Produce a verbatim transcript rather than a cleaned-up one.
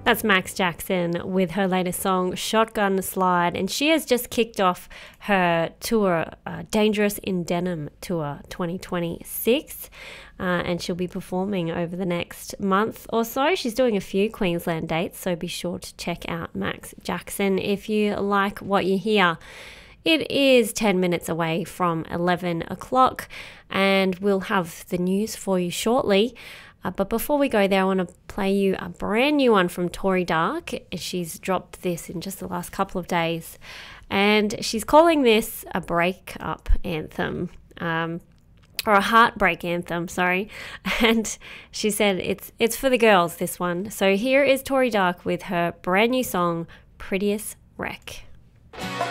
That's Max Jackson with her latest song, Shotgun Slide, and she has just kicked off her tour, uh, Dangerous in Denim Tour twenty twenty-six, uh, and she'll be performing over the next month or so. She's doing a few Queensland dates, so be sure to check out Max Jackson if you like what you hear. It is ten minutes away from eleven o'clock, and we'll have the news for you shortly. Uh, but before we go there, I want to play you a brand new one from Tori Dark. She's dropped this in just the last couple of days, and she's calling this a breakup anthem, um, or a heartbreak anthem, sorry. And she said it's it's for the girls, this one. So here is Tori Dark with her brand new song, Prettiest Wreck.